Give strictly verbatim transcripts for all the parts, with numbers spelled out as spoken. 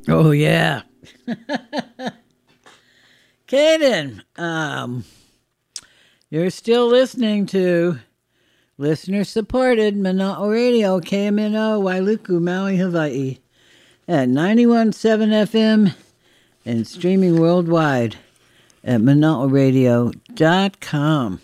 Oh, yeah. Kaden, um, you're still listening to listener-supported Mana'o Radio, K M N O, Wailuku, Maui, Hawaii, at ninety-one point seven F M and streaming worldwide at mana'o radio dot com.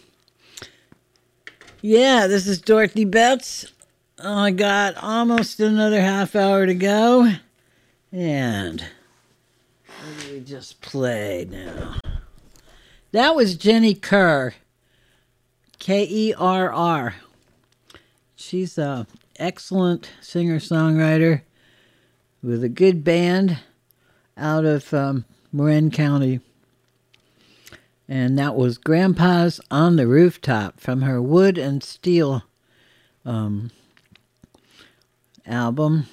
Yeah, this is Dorothy Betts. I got almost another half hour to go. And what do we just play now? That was Jenny Kerr, K E R R. She's an excellent singer-songwriter with a good band out of um, Marin County. And that was Grandpa's on the Rooftop from her Wood and Steel um, album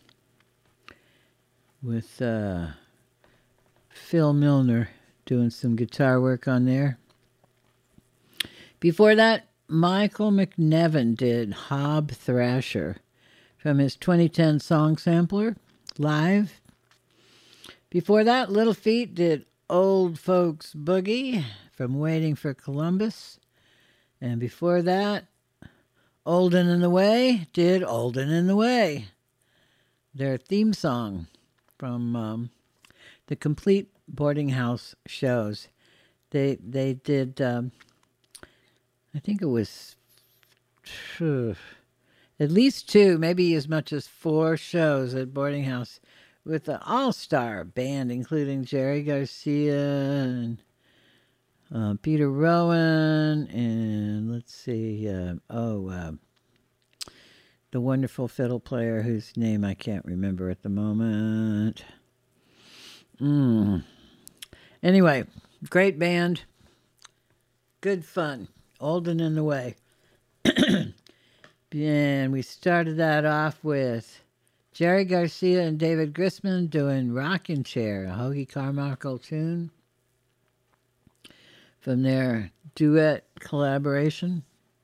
with uh, Phil Milner doing some guitar work on there. Before that, Michael McNevin did Hob Thrasher from his twenty ten song sampler, Live. Before that, Little Feat did Old Folks Boogie from Waiting for Columbus. And before that, Olden in the Way did Olden in the Way, their theme song from um, the Complete Boarding House shows. They they did, um, I think it was uh, at least two, maybe as much as four shows at Boarding House with an all-star band, including Jerry Garcia and uh, Peter Rowan, and let's see, uh, oh, uh, the wonderful fiddle player whose name I can't remember at the moment. Mm. Anyway, great band, good fun, Olden in the Way. And we started that off with Jerry Garcia and David Grisman doing Rockin' Chair, a Hoagie Carmichael tune from their duet collaboration.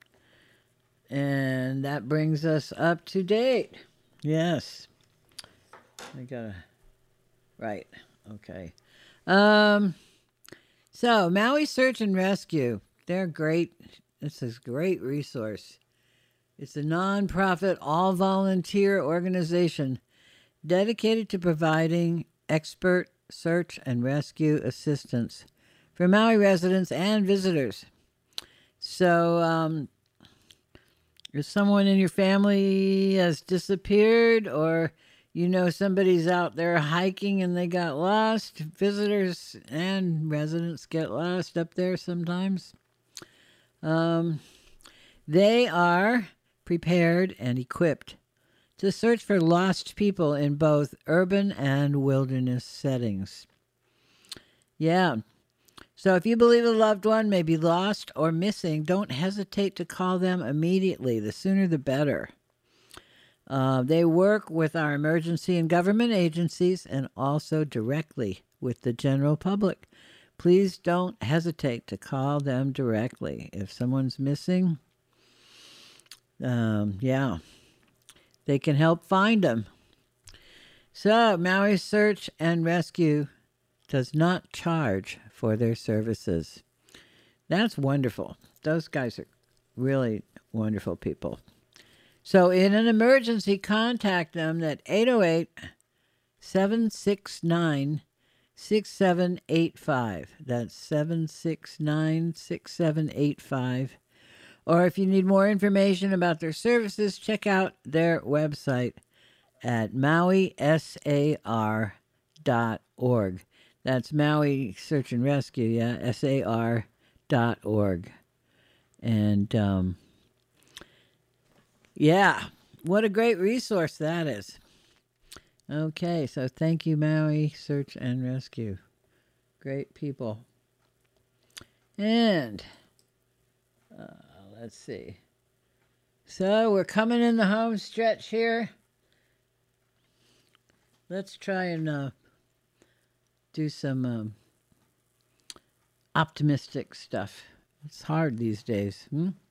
And that brings us up to date. Yes. I gotta, right, okay. Um, so, Maui Search and Rescue, they're great. This is a great resource. It's a nonprofit, all-volunteer organization dedicated to providing expert search and rescue assistance for Maui residents and visitors. So, um, if someone in your family has disappeared, or you know somebody's out there hiking and they got lost, visitors and residents get lost up there sometimes, um, they are prepared and equipped to search for lost people in both urban and wilderness settings. Yeah. So if you believe a loved one may be lost or missing, don't hesitate to call them immediately. The sooner the better. Uh, they work with our emergency and government agencies and also directly with the general public. Please don't hesitate to call them directly. If someone's missing, um, yeah, they can help find them. So, Maui Search and Rescue does not charge for their services. That's wonderful. Those guys are really wonderful people. So, in an emergency, contact them at eight oh eight, seven six nine, six seven eight five. That's seven six nine, six seven eight five. Or if you need more information about their services, check out their website at maui s a r dot org. That's Maui Search and Rescue, yeah, S A R dot org. And, um, yeah, what a great resource that is. Okay, so thank you, Maui Search and Rescue. Great people. And, uh, let's see. So we're coming in the home stretch here. Let's try and uh, do some um, optimistic stuff. It's hard these days. Hmm?